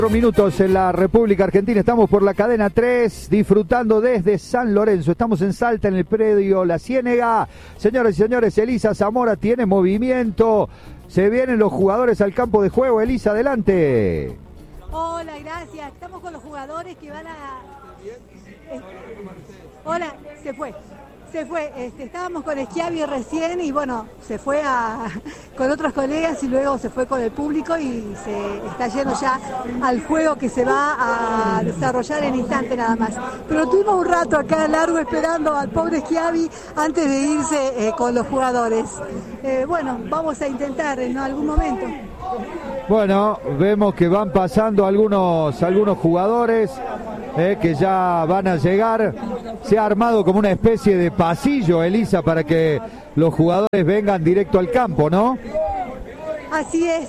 Minutos en la República Argentina, estamos por la cadena 3, disfrutando desde San Lorenzo, estamos en Salta, en el predio La Ciénega. Señores y señores, Elisa Zamora tiene movimiento, se vienen los jugadores al campo de juego. Elisa, adelante. Hola, gracias, estamos con los jugadores que van a... Hola, se fue. Estábamos con Schiavi recién y bueno, se fue con otros colegas y luego se fue con el público y se está yendo ya al juego que se va a desarrollar en instante nada más. Pero tuvimos un rato acá largo esperando al pobre Schiavi antes de irse con los jugadores. Bueno, vamos a intentar en algún momento. Bueno, vemos que van pasando algunos jugadores que ya van a llegar. Se ha armado como una especie de pasillo, Elisa, para que los jugadores vengan directo al campo, ¿no? Así es.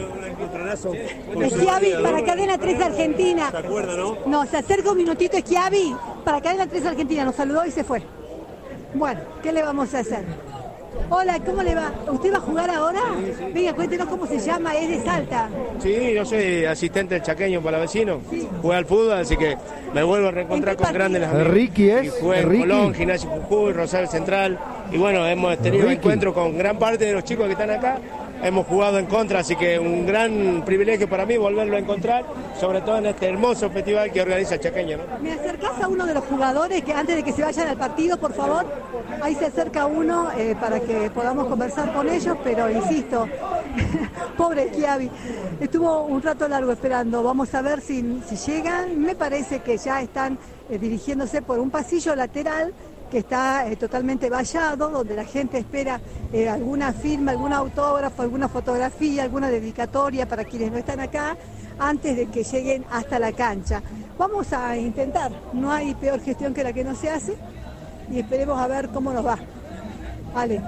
Schiavi para Cadena 3 Argentina. ¿Se acuerda, no? No, se acerca un minutito Schiavi para Cadena 3 Argentina. Nos saludó y se fue. Bueno, ¿qué le vamos a hacer? Hola, ¿cómo le va? ¿Usted va a jugar ahora? Sí. Venga, cuéntenos cómo se llama, es de Salta. Sí, yo soy asistente del chaqueño para vecino. Sí. Jugué al fútbol, así que me vuelvo a reencontrar con grandes amigos. Ricky es. Y jugué en Colón, Gimnasia Jujuy, Rosario Central. Y bueno, hemos tenido encuentros con gran parte de los chicos que están acá. Hemos jugado en contra, así que un gran privilegio para mí volverlo a encontrar, sobre todo en este hermoso festival que organiza el chaqueño, ¿no? ¿Me acercás a uno de los jugadores que antes de que se vayan al partido, por favor? Ahí se acerca uno para que podamos conversar con ellos, pero insisto, pobre Schiavi, estuvo un rato largo esperando. Vamos a ver si llegan. Me parece que ya están dirigiéndose por un pasillo lateral que está totalmente vallado, donde la gente espera alguna firma, algún autógrafo, alguna fotografía, alguna dedicatoria para quienes no están acá, antes de que lleguen hasta la cancha. Vamos a intentar, no hay peor gestión que la que no se hace, y esperemos a ver cómo nos va. Vale.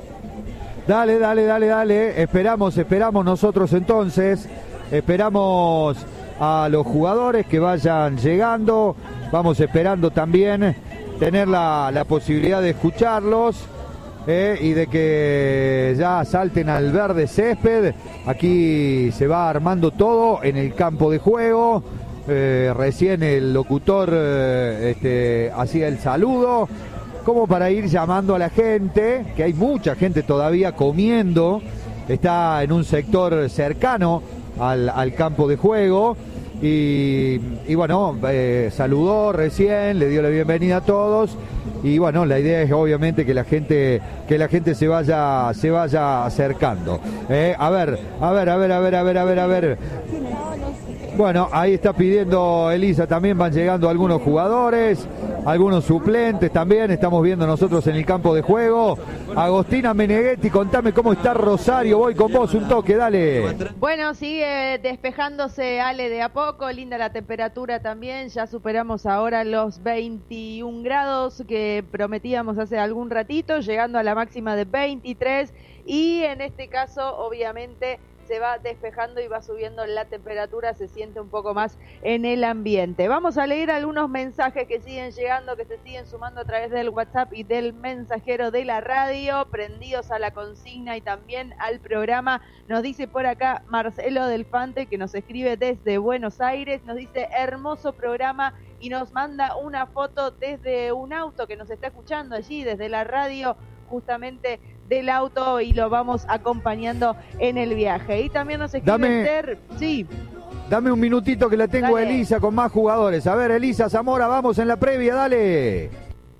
Dale. Esperamos nosotros entonces, esperamos a los jugadores que vayan llegando, vamos esperando también tener la posibilidad de escucharlos y de que ya salten al verde césped. Aquí se va armando todo en el campo de juego. Recién el locutor hacía el saludo como para ir llamando a la gente, que hay mucha gente todavía comiendo, está en un sector cercano al campo de juego. Y bueno, saludó recién, le dio la bienvenida a todos y bueno, la idea es obviamente que la gente se vaya acercando. A ver. Bueno, ahí está pidiendo Elisa, también van llegando algunos jugadores, algunos suplentes también, estamos viendo nosotros en el campo de juego. Agostina Meneghetti, contame cómo está Rosario, voy con vos un toque, dale. Bueno, sigue despejándose, Ale, de a poco, linda la temperatura también, ya superamos ahora los 21 grados que prometíamos hace algún ratito, llegando a la máxima de 23 y en este caso obviamente se va despejando y va subiendo la temperatura, se siente un poco más en el ambiente. Vamos a leer algunos mensajes que siguen llegando, que se siguen sumando a través del WhatsApp y del mensajero de la radio, prendidos a la consigna y también al programa. Nos dice por acá Marcelo Delfante, que nos escribe desde Buenos Aires, nos dice hermoso programa y nos manda una foto desde un auto que nos está escuchando allí, desde la radio, justamente del auto, y lo vamos acompañando en el viaje. Y también nos escribe sí. Dame un minutito que la tengo a Elisa con más jugadores. A ver, Elisa Zamora, vamos en la previa, dale.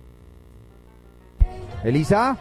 Elisa.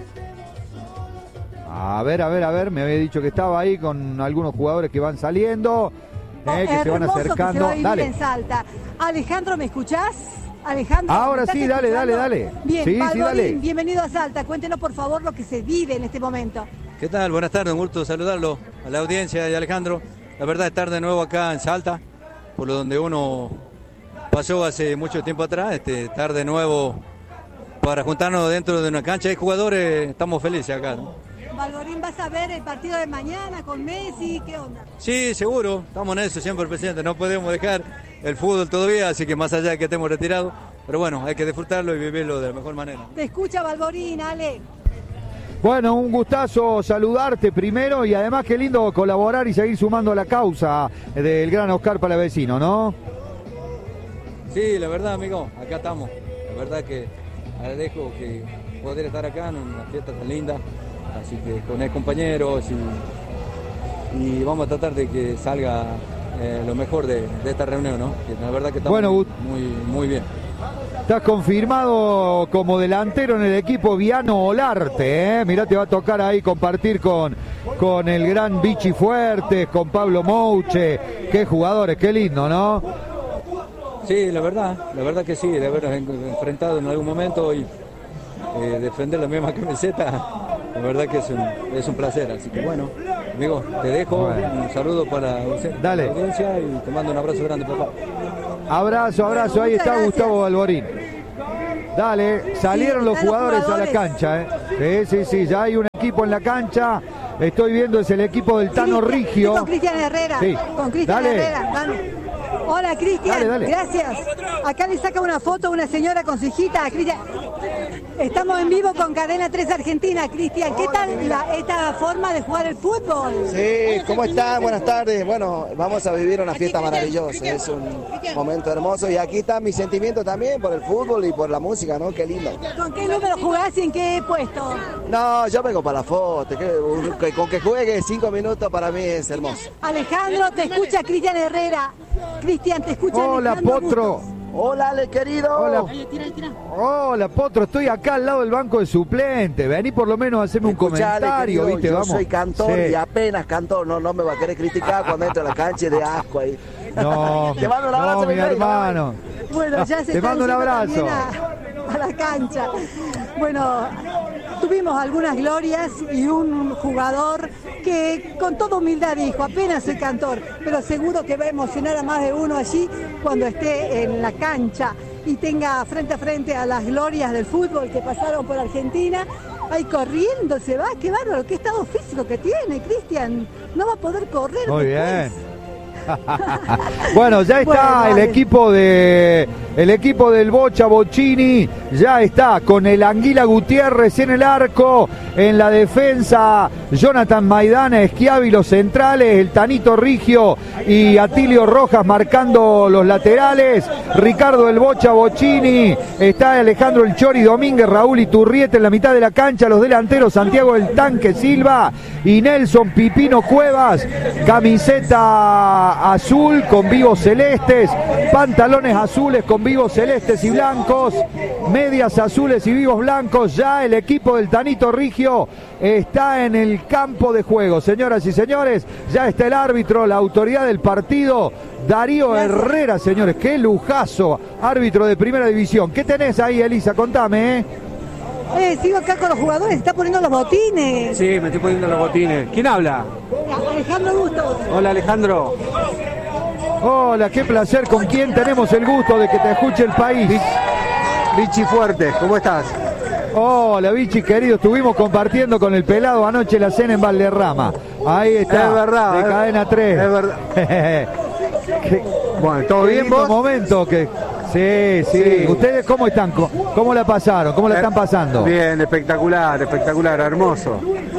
A ver, me había dicho que estaba ahí con algunos jugadores que van saliendo, que se van acercando. Que se va a vivir en Salta. Alejandro, ¿me escuchás? Alejandro, ahora sí, dale. Bien, sí, dale. Bienvenido a Salta. Cuéntenos, por favor, lo que se vive en este momento. ¿Qué tal? Buenas tardes, un gusto saludarlo a la audiencia de Alejandro. La verdad, estar de nuevo acá en Salta, por lo donde uno pasó hace mucho tiempo atrás, estar de nuevo para juntarnos dentro de una cancha de jugadores, estamos felices acá, ¿no? Valdorín, ¿vas a ver el partido de mañana con Messi? ¿Qué onda? Sí, seguro, estamos en eso siempre, presidente. No podemos dejar el fútbol todavía, así que más allá de que estemos retirados, pero bueno, hay que disfrutarlo y vivirlo de la mejor manera. Te escucha Valdorín, Ale. Bueno, un gustazo saludarte primero y además qué lindo colaborar y seguir sumando a la causa del gran Oscar Palavecino, ¿no? Sí, la verdad, amigo, acá estamos. La verdad que agradezco que poder estar acá en una fiesta tan linda, así que con el compañeros y vamos a tratar de que salga lo mejor de esta reunión, ¿no? Que la verdad que estamos muy bien. Estás confirmado como delantero en el equipo Viano Olarte, ¿eh? Mirá, te va a tocar ahí compartir con el gran Vichy Fuertes, con Pablo Mouche. Qué jugadores, qué lindo, ¿no? Sí, la verdad que sí, de haber enfrentado en algún momento y defender la misma camiseta, la verdad que es un placer. Así que bueno, amigo, te dejo un saludo para la audiencia y te mando un abrazo grande, papá. Abrazo, ahí está Gustavo Balborín. Dale, salieron los jugadores a la cancha, ¿eh? Sí, ya hay un equipo en la cancha. Estoy viendo, es el equipo del Tano Rigio. Con Cristian Herrera. Sí. Con Cristian Herrera. Dale. Hola, Cristian. Dale. Gracias. Acá le saca una foto una señora con su hijita. Cristian. Estamos en vivo con Cadena 3 Argentina. Cristian, ¿qué tal esta forma de jugar el fútbol? Sí, ¿cómo están? Buenas tardes. Bueno, vamos a vivir una fiesta maravillosa. Es un momento hermoso y aquí está mi sentimiento también por el fútbol y por la música, ¿no? Qué lindo. ¿Con qué número jugás y en qué puesto? No, yo vengo para la foto. Con que juegue 5 minutos para mí es hermoso. Alejandro, te escucha Cristian Herrera. Cristian, te escucha. Hola, Alejandro Potro. Bustos. Hola, Ale, querido. Hola, Potro, estoy acá al lado del banco de suplente. Vení por lo menos a hacerme un comentario, Ale, ¿viste? Yo soy cantor y apenas cantor. No me va a querer criticar cuando entro a la cancha de asco ahí. No, te mando un abrazo, mi hermano. Bueno, ya se te mando un abrazo. A la cancha. Bueno, tuvimos algunas glorias y un jugador que con toda humildad dijo, apenas soy cantor, pero seguro que va a emocionar a más de uno allí cuando esté en la cancha y tenga frente a frente a las glorias del fútbol que pasaron por Argentina. Ahí corriendo se va, qué bárbaro, qué estado físico que tiene, Cristian. No va a poder correr. Muy después. bien. Bueno, ya está el equipo del Bocha Bocini, ya está con el Anguila Gutiérrez en el arco, en la defensa Jonathan Maidana, Schiavi los centrales, el Tanito Rigio y Atilio Rojas marcando los laterales, Ricardo el Bocha Bocini, está Alejandro el Chori Domínguez, Raúl Iturrieta en la mitad de la cancha, los delanteros Santiago el Tanque Silva y Nelson Pipino Cuevas, camiseta azul con vivos celestes, pantalones azules con vivos celestes y blancos, medias azules y vivos blancos. Ya el equipo del Tanito Rigio está en el campo de juego, señoras y señores. Ya está el árbitro, la autoridad del partido, Darío Herrera, señores. Qué lujazo, árbitro de primera división. ¿Qué tenés ahí, Elisa? Contame, Sigo acá con los jugadores, está poniendo los botines. Sí, me estoy poniendo los botines. ¿Quién habla? Alejandro Bustos. Hola, Alejandro. Hola, qué placer. ¿Con quién tenemos el gusto de que te escuche el país? Vichy Fuertes, ¿cómo estás? Hola, Vichy, querido. Estuvimos compartiendo con el pelado anoche la cena en Valderrama. Ahí está, es verdad, de Cadena 3. Es verdad. Bueno, ¿todo bien vos? Momento que... Sí. ¿Ustedes cómo están? ¿Cómo la pasaron? ¿Cómo la están pasando? Bien, espectacular, hermoso.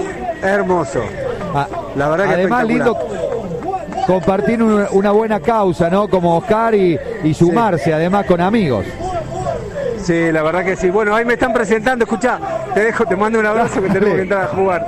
La verdad que además lindo compartir una buena causa, ¿no? Como Oscar y sumarse además con amigos. Sí, la verdad que sí. Bueno, ahí me están presentando, escuchá, te mando un abrazo que tenemos que entrar a jugar.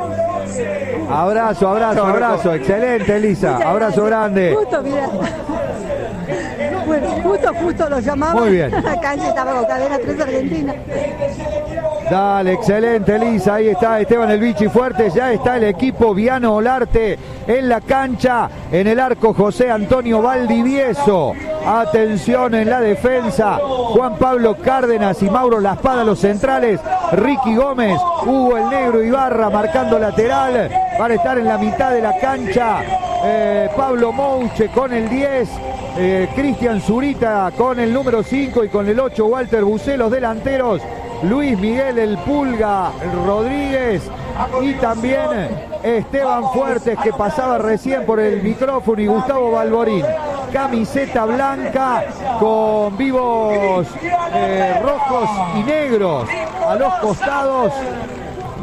Abrazo, excelente, Elisa, abrazo grande. Justo, mira. Bueno, justo lo llamaba. Muy bien. La cancha estaba con Cadena 3 Argentina. Dale, excelente, Elisa, ahí está Esteban el Vichy Fuertes, ya está el equipo Viano Olarte en la cancha, en el arco José Antonio Valdivieso, atención en la defensa, Juan Pablo Cárdenas y Mauro Laspada los centrales, Ricky Gómez, Hugo el Negro Ibarra marcando lateral, van a estar en la mitad de la cancha, Pablo Mouche con el 10, Cristian Zurita con el número 5 y con el 8 Walter Bucé, los delanteros, Luis Miguel el Pulga Rodríguez y también Esteban Fuertes que pasaba recién por el micrófono y Gustavo Balborín. Camiseta blanca con vivos rojos y negros a los costados.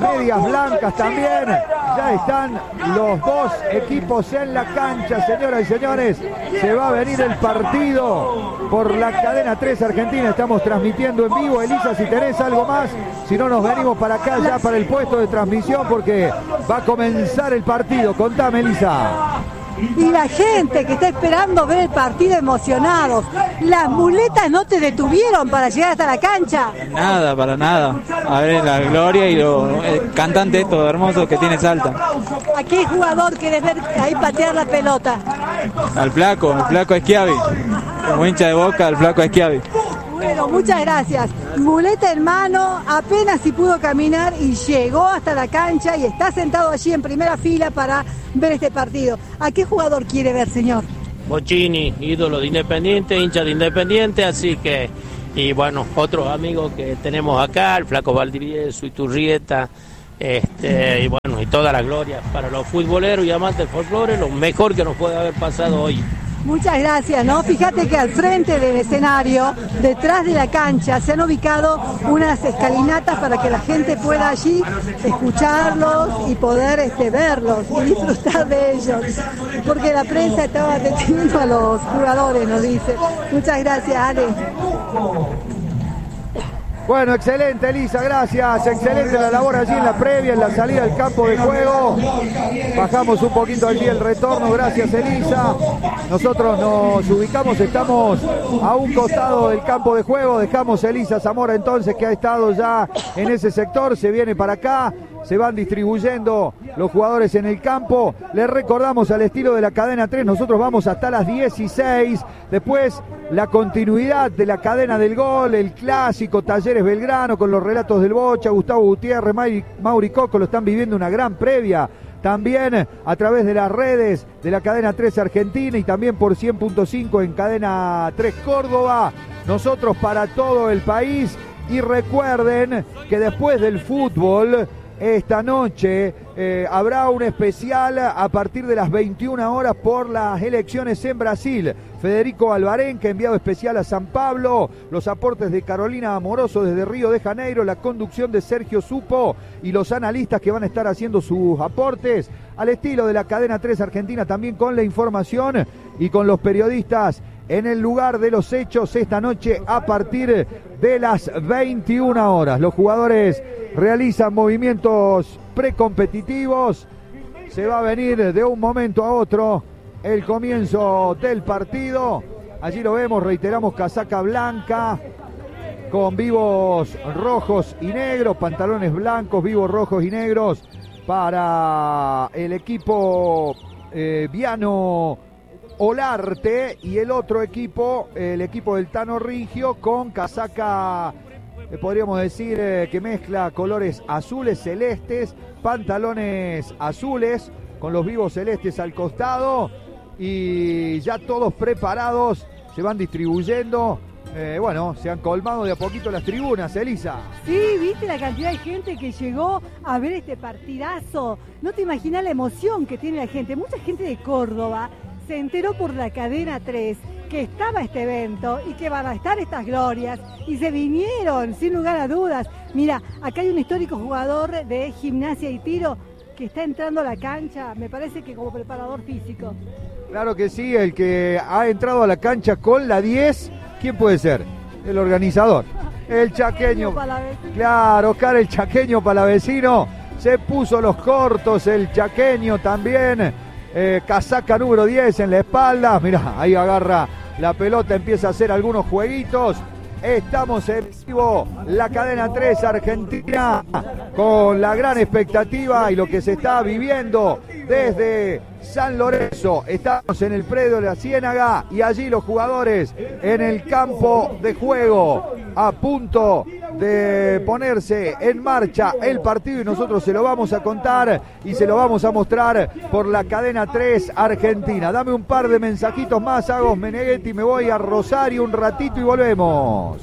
medias blancas también. Ya están los dos equipos en la cancha, señoras y señores. Se va a venir el partido por la cadena 3 Argentina. Estamos transmitiendo en vivo. Elisa, si tenés algo más, si no nos venimos para acá ya para el puesto de transmisión porque va a comenzar el partido. Contame, Elisa. Y la gente que está esperando ver el partido emocionados. Las muletas no te detuvieron para llegar hasta la cancha. Nada, para nada. A ver la gloria y el cantante esto hermoso que tiene Salta. ¿A qué jugador querés ver ahí patear la pelota? Al flaco Schiavi. Como hincha de Boca, al flaco Schiavi. Bueno, muchas gracias. Muleta en mano, apenas si pudo caminar y llegó hasta la cancha y está sentado allí en primera fila para ver este partido. ¿A qué jugador quiere ver, señor? Bocini, ídolo de Independiente, hincha de Independiente, así que, y bueno, otros amigos que tenemos acá, el Flaco Valdivieso, Iturrieta, y bueno, y toda la gloria para los futboleros y amantes del folclore, lo mejor que nos puede haber pasado hoy. Muchas gracias, ¿no? Fíjate que al frente del escenario, detrás de la cancha, se han ubicado unas escalinatas para que la gente pueda allí escucharlos y poder verlos y disfrutar de ellos. Porque la prensa estaba deteniendo a los jugadores, nos dice. Muchas gracias, Ale. Bueno, excelente, Elisa, gracias. Excelente la labor allí en la previa, en la salida del campo de juego. Bajamos un poquito allí el retorno, gracias, Elisa. Nosotros nos ubicamos, estamos a un costado del campo de juego. Dejamos a Elisa Zamora entonces, que ha estado ya en ese sector. Se viene para acá. Se van distribuyendo los jugadores en el campo. Les recordamos al estilo de la cadena 3, nosotros vamos hasta las 16. Después la continuidad de la cadena del gol, el clásico Talleres Belgrano con los relatos del Bocha, Gustavo Gutiérrez, Mauri Coco lo están viviendo una gran previa. También a través de las redes de la cadena 3 Argentina y también por 100.5 en cadena 3 Córdoba. Nosotros para todo el país. Y recuerden que después del fútbol, esta noche habrá un especial a partir de las 21 horas por las elecciones en Brasil. Federico Alvarenga, enviado especial a San Pablo, los aportes de Carolina Amoroso desde Río de Janeiro, la conducción de Sergio Supo y los analistas que van a estar haciendo sus aportes al estilo de la cadena 3 Argentina, también con la información y con los periodistas en el lugar de los hechos esta noche a partir de las 21 horas. Los jugadores realizan movimientos precompetitivos. Se va a venir de un momento a otro el comienzo del partido. Allí lo vemos, reiteramos, casaca blanca con vivos rojos y negros, pantalones blancos, vivos rojos y negros para el equipo Viano Olarte, y el otro equipo, el equipo del Tano Rigio, con casaca, podríamos decir, que mezcla colores azules, celestes, pantalones azules, con los vivos celestes al costado, y ya todos preparados, se van distribuyendo. Bueno, se han colmado de a poquito las tribunas, Elisa. Sí, viste la cantidad de gente que llegó a ver este partidazo. No te imaginas la emoción que tiene la gente. Mucha gente de Córdoba se enteró por la cadena 3 que estaba este evento y que van a estar estas glorias y se vinieron sin lugar a dudas. Mira, acá hay un histórico jugador de Gimnasia y Tiro que está entrando a la cancha, me parece que como preparador físico. Claro que sí, el que ha entrado a la cancha con la 10, ¿quién puede ser? El organizador, el chaqueño. Claro, Oscar, el chaqueño palavecino, se puso los cortos, el chaqueño también. Casaca número 10 en la espalda, mirá, ahí agarra la pelota, empieza a hacer algunos jueguitos. Estamos en vivo, la cadena 3 Argentina, con la gran expectativa y lo que se está viviendo desde San Lorenzo. Estamos en el predio de la Ciénaga y allí los jugadores en el campo de juego, a punto de ponerse en marcha el partido, y nosotros se lo vamos a contar y se lo vamos a mostrar por la cadena 3 Argentina. Dame un par de mensajitos más, Agos Meneghetti, me voy a Rosario un ratito y volvemos.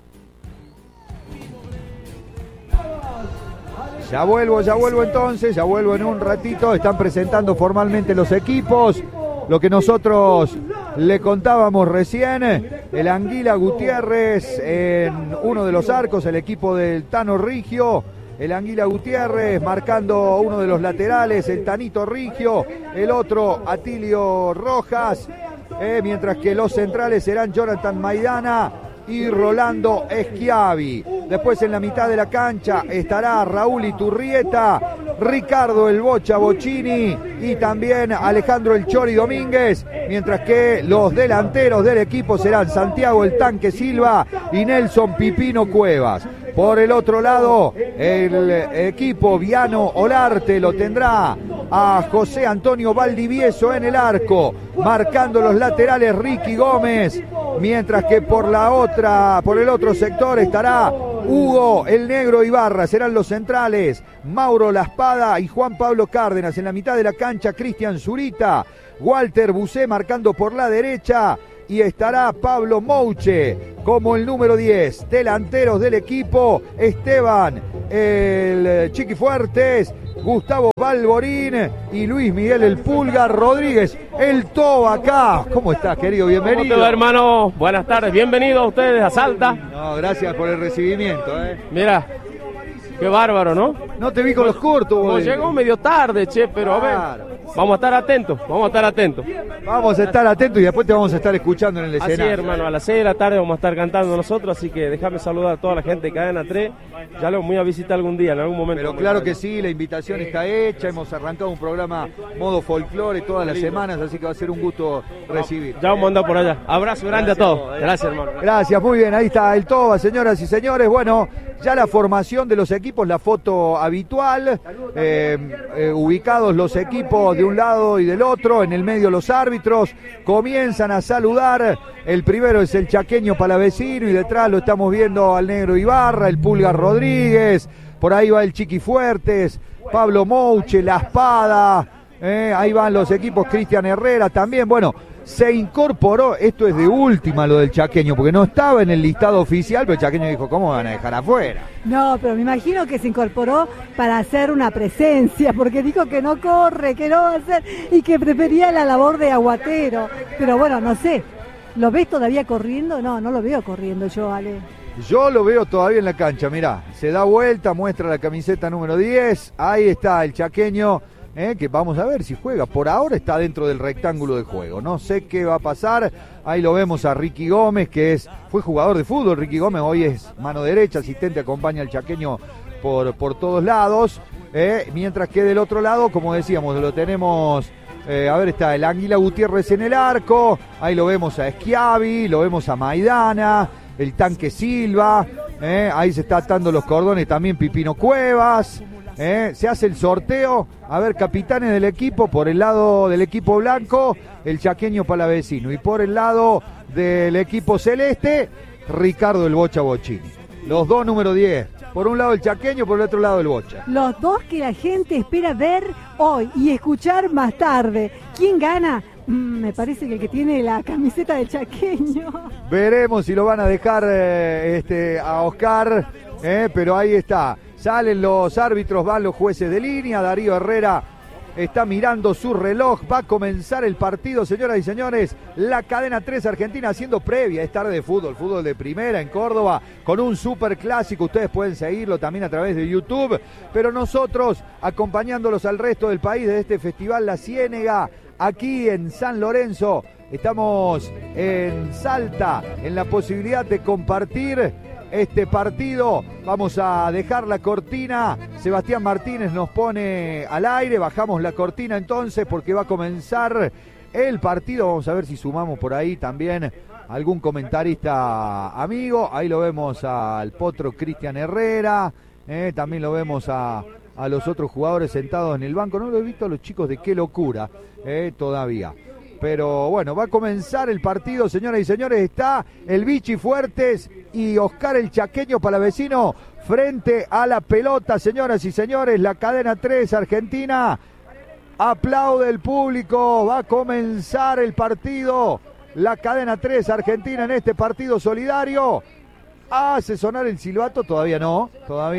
Ya vuelvo entonces, ya vuelvo en un ratito. Están presentando formalmente los equipos. Lo que nosotros le contábamos recién, el Anguila Gutiérrez en uno de los arcos, el equipo del Tano Rigio, el Anguila Gutiérrez, marcando uno de los laterales, el Tanito Rigio, el otro Atilio Rojas, mientras que los centrales serán Jonathan Maidana y Rolando Schiavi. Después en la mitad de la cancha estará Raúl Iturrieta, Ricardo el Bocha Bocchini y también Alejandro el Chori Domínguez, mientras que los delanteros del equipo serán Santiago el Tanque Silva y Nelson Pipino Cuevas. Por el otro lado, el equipo Viano Olarte lo tendrá a José Antonio Valdivieso en el arco, marcando los laterales Ricky Gómez, mientras que por el otro sector estará Hugo el Negro Ibarra, serán los centrales, Mauro La Espada y Juan Pablo Cárdenas. En la mitad de la cancha, Cristian Zurita, Walter Bucé marcando por la derecha, y estará Pablo Mouche como el número 10. Delanteros del equipo, Esteban el Chiqui Fuertes, Gustavo Balborín y Luis Miguel el Pulga Rodríguez, el Toba acá. ¿Cómo estás, querido? Bienvenido. ¿Cómo te va, hermano? Buenas tardes, bienvenidos a ustedes a Salta. No, gracias por el recibimiento. Mira, qué bárbaro, ¿no? No te vi con los cortos. Nos llegó medio tarde, che, pero a ver, vamos a estar atentos, Vamos a estar atentos y después te vamos a estar escuchando en el escenario. Así, hermano, a las 6 de la tarde vamos a estar cantando nosotros, así que déjame saludar a toda la gente de Cadena 3. Ya los voy a visitar algún día, en algún momento. Pero claro que sí, la invitación está hecha, hemos arrancado un programa modo folclore todas las semanas, así que va a ser un gusto recibir. Ya vamos a andar por allá. Abrazo grande a todos. Gracias, hermano. Gracias, muy bien, ahí está el Toba, señoras y señores. Bueno, ya la formación de los equipos, la foto habitual, ubicados los equipos de un lado y del otro, en el medio los árbitros, comienzan a saludar. El primero es el chaqueño Palavecino y detrás lo estamos viendo al Negro Ibarra, el Pulga Rodríguez, por ahí va el Chiqui Fuertes, Pablo Mouche, La Espada, ahí van los equipos, Cristian Herrera también. Bueno, se incorporó, esto es de última lo del chaqueño, porque no estaba en el listado oficial, pero el chaqueño dijo, ¿cómo van a dejar afuera? No, pero me imagino que se incorporó para hacer una presencia, porque dijo que no corre, que no va a hacer, y que prefería la labor de aguatero. Pero bueno, no sé, ¿lo ves todavía corriendo? No, no lo veo corriendo yo, Ale. Yo lo veo todavía en la cancha, mirá, se da vuelta, muestra la camiseta número 10, ahí está el chaqueño, que vamos a ver si juega. Por ahora está dentro del rectángulo de juego, no sé qué va a pasar. Ahí lo vemos a Ricky Gómez, que fue jugador de fútbol. Ricky Gómez hoy es mano derecha, asistente, acompaña al chaqueño por todos lados, mientras que del otro lado, como decíamos, lo tenemos, a ver, está el Anguila Gutiérrez en el arco, ahí lo vemos a Schiavi, lo vemos a Maidana, el Tanque Silva, ahí se está atando los cordones también Pipino Cuevas. Se hace el sorteo, a ver, capitanes del equipo, por el lado del equipo blanco, el chaqueño Palavecino, y por el lado del equipo celeste, Ricardo el Bocha Bocchini. Los dos número 10, por un lado el chaqueño, por el otro lado el Bocha. Los dos que la gente espera ver hoy y escuchar más tarde. ¿Quién gana? Me parece que el que tiene la camiseta del chaqueño. Veremos si lo van a dejar a Oscar, pero ahí está. Salen los árbitros, van los jueces de línea. Darío Herrera está mirando su reloj. Va a comenzar el partido, señoras y señores. La Cadena 3 Argentina haciendo previa. Es tarde de fútbol de primera en Córdoba, con un super clásico. Ustedes pueden seguirlo también a través de YouTube. Pero nosotros, acompañándolos al resto del país de este festival La Ciénega, aquí en San Lorenzo. Estamos en Salta, en la posibilidad de compartir este partido. Vamos a dejar la cortina. Sebastián Martínez nos pone al aire. Bajamos la cortina entonces porque va a comenzar el partido. Vamos a ver si sumamos por ahí también algún comentarista amigo. Ahí lo vemos al potro Cristian Herrera. También lo vemos a los otros jugadores sentados en el banco. No lo he visto a los chicos de Qué Locura todavía. Pero bueno, va a comenzar el partido, señoras y señores. Está el Bichi Fuertes y Oscar el Chaqueño Palavecino frente a la pelota, señoras y señores. La Cadena 3 Argentina aplaude el público. Va a comenzar el partido. La Cadena 3 Argentina en este partido solidario. Hace sonar el silbato. Todavía no.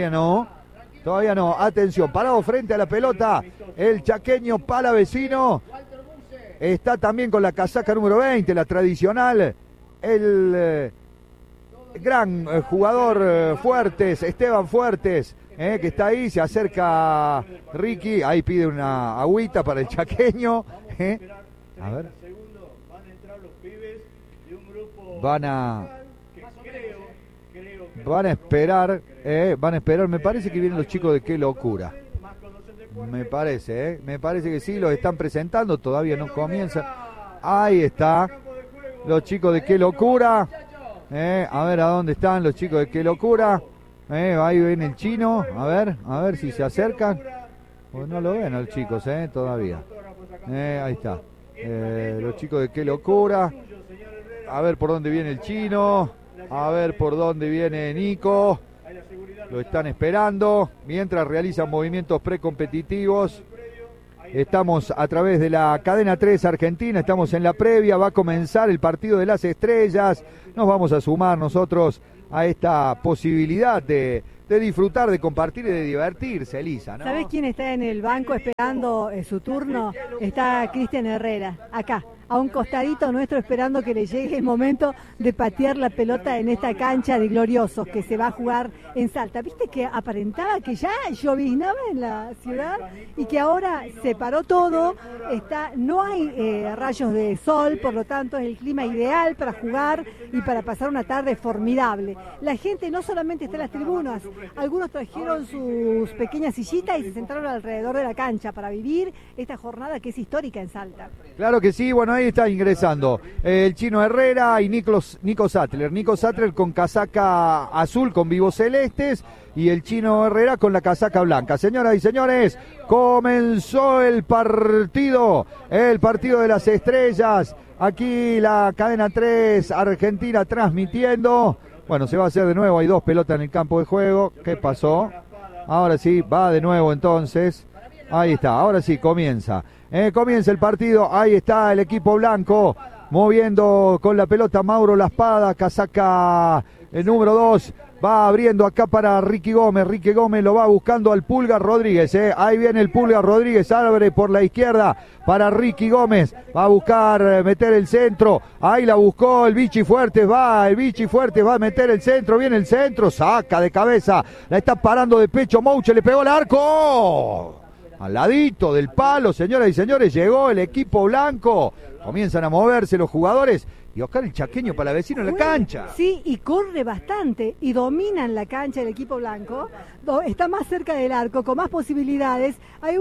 Atención, parado frente a la pelota el Chaqueño Palavecino. Está también con la casaca número 20, la tradicional, el gran jugador Fuertes, Esteban Fuertes, que está ahí, se acerca Ricky, ahí pide una agüita para el chaqueño. A ver. Van a esperar, me parece que vienen los chicos de Qué Locura. Me parece que sí, los están presentando, todavía no comienza. Ahí está, los chicos de Qué Locura. A ver a dónde están los chicos de Qué Locura. Ahí ven el chino, a ver si se acercan. Pues no lo ven los chicos, todavía. Ahí está. Los chicos de Qué Locura. A ver por dónde viene el chino. A ver por dónde viene Nico. Lo están esperando. Mientras realizan movimientos precompetitivos. Estamos a través de la cadena 3 Argentina. Estamos en la previa. Va a comenzar el partido de las estrellas. Nos vamos a sumar nosotros a esta posibilidad de disfrutar, de compartir y de divertirse, Elisa, ¿no? ¿Sabés quién está en el banco esperando su turno? Está Cristian Herrera, acá, a un costadito nuestro, esperando que le llegue el momento de patear la pelota en esta cancha de gloriosos que se va a jugar en Salta. ¿Viste que aparentaba que ya lloviznaba en la ciudad y que ahora se paró todo? No hay rayos de sol, por lo tanto es el clima ideal para jugar y para pasar una tarde formidable. La gente no solamente está en las tribunas, algunos trajeron sus pequeñas sillitas y se sentaron alrededor de la cancha para vivir esta jornada que es histórica en Salta. Claro que sí, bueno, ahí está ingresando el Chino Herrera y Nico Sattler. Nico Sattler con casaca azul con vivos celestes y el Chino Herrera con la casaca blanca. Señoras y señores, comenzó el partido de las estrellas. Aquí la cadena 3 Argentina transmitiendo. Bueno, se va a hacer de nuevo, hay 2 pelotas en el campo de juego. ¿Qué pasó? Ahora sí, va de nuevo entonces. Ahí está, ahora sí, comienza. Comienza el partido, ahí está el equipo blanco, moviendo con la pelota Mauro Laspada, casaca el número 2. Va abriendo acá para Ricky Gómez lo va buscando al Pulga Rodríguez, ahí viene el Pulga Rodríguez, abre por la izquierda para Ricky Gómez, va a buscar meter el centro, ahí la buscó el Vichy Fuertes, va a meter el centro, viene el centro, saca de cabeza, la está parando de pecho Mouche, le pegó el arco, al ladito del palo, señoras y señores, llegó el equipo blanco, comienzan a moverse los jugadores. Y Oscar el chaqueño para vecino en la cancha. Sí, y corre bastante y domina en la cancha el equipo blanco. Está más cerca del arco, con más posibilidades. Hay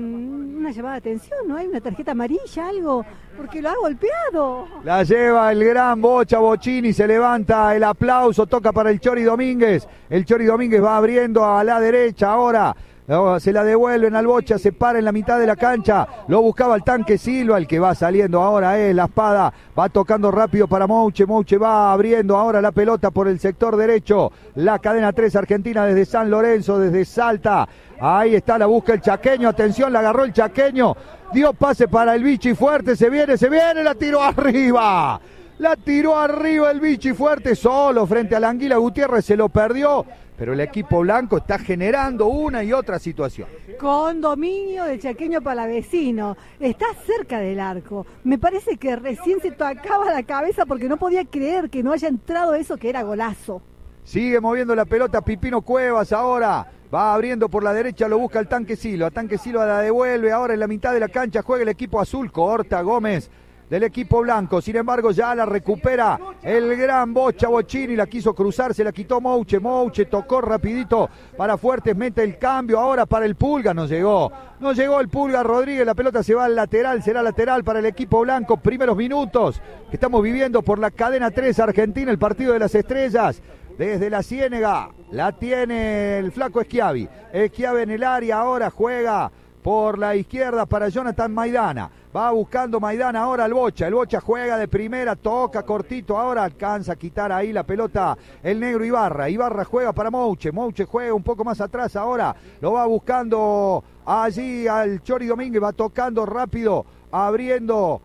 una llamada de atención, ¿no? Hay una tarjeta amarilla, algo, porque lo ha golpeado. La lleva el gran Bocha Bocchini, se levanta el aplauso, toca para el Chori Domínguez. El Chori Domínguez va abriendo a la derecha ahora. Se la devuelven al Bocha, se para en la mitad de la cancha, lo buscaba el Tanque Silva, el que va saliendo ahora es la espada, va tocando rápido para Mouche va abriendo ahora la pelota por el sector derecho, la cadena 3 Argentina desde San Lorenzo, desde Salta, ahí está, la busca el chaqueño, atención, la agarró el chaqueño, dio pase para el Vichy Fuerte, se viene, la tiró arriba. La tiró arriba el Vichy Fuerte solo frente a la Anguila Gutiérrez, se lo perdió. Pero el equipo blanco está generando una y otra situación. Con dominio del chaqueño palavecino. Está cerca del arco. Me parece que recién se tocaba la cabeza porque no podía creer que no haya entrado eso que era golazo. Sigue moviendo la pelota Pipino Cuevas ahora. Va abriendo por la derecha, lo busca el Tanque Silva. Tanque Silva la devuelve ahora en la mitad de la cancha. Juega el equipo azul. Corta Gómez del equipo blanco, sin embargo ya la recupera el gran Bocha Bocchini, la quiso cruzar, se la quitó Mouche tocó rapidito para Fuertes, mete el cambio ahora para el Pulga, no llegó el Pulga Rodríguez, la pelota se va al lateral, será lateral para el equipo blanco, primeros minutos que estamos viviendo por la cadena 3 Argentina, el partido de las estrellas. Desde la Ciénega la tiene el flaco Schiavi en el área, ahora juega por la izquierda para Jonathan Maidana. Va buscando Maidana ahora el Bocha juega de primera, toca cortito, ahora alcanza a quitar ahí la pelota el negro Ibarra juega para Mouche juega un poco más atrás ahora, lo va buscando allí al Chori Domínguez, va tocando rápido, abriendo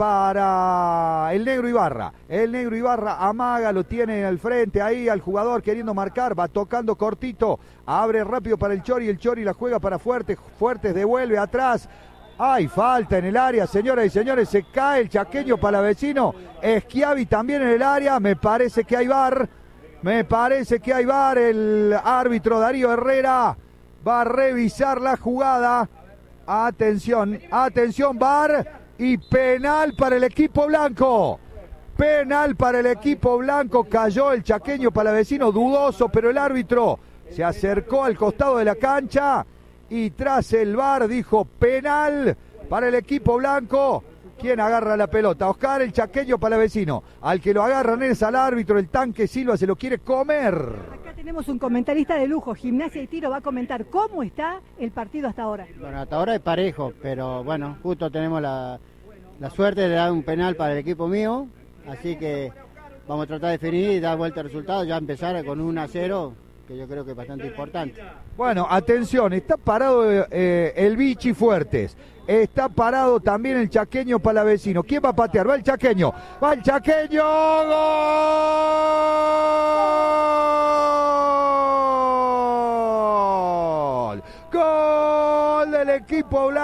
para el negro Ibarra amaga, lo tiene al frente ahí al jugador queriendo marcar, va tocando cortito, abre rápido para el Chori la juega para Fuertes devuelve atrás. Hay falta en el área, señoras y señores, se cae el chaqueño palavecino, Schiavi también en el área, me parece que hay VAR, Me parece que hay VAR. El árbitro Darío Herrera va a revisar la jugada. Atención, atención, VAR y penal para el equipo blanco. Penal para el equipo blanco. Cayó el chaqueño palavecino, dudoso, pero el árbitro se acercó al costado de la cancha y tras el VAR dijo penal para el equipo blanco. ¿Quién agarra la pelota? Oscar, el chaqueño palavecino. Al que lo agarran es al árbitro, el Tanque Silva se lo quiere comer. Acá tenemos un comentarista de lujo, Gimnasia y Tiro va a comentar cómo está el partido hasta ahora. Bueno, hasta ahora es parejo, pero bueno, justo tenemos la suerte de dar un penal para el equipo mío, así que vamos a tratar de definir y dar vuelta al resultado, ya empezar con 1-0, que yo creo que es bastante importante. Bueno, atención, está parado el Vichy Fuertes. Está parado también el chaqueño palavecino. ¿Quién va a patear? Va el chaqueño. ¡Va el chaqueño! ¡Gol! ¡Gol del equipo blanco!